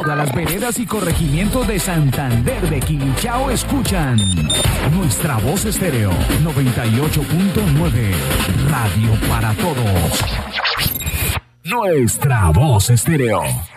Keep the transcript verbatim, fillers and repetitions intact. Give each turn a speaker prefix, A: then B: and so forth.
A: todas las veredas y corregimientos de Santander de Quilichao escuchan Nuestra Voz Estéreo noventa y ocho punto nueve, radio para todos. Nuestra Voz Estéreo.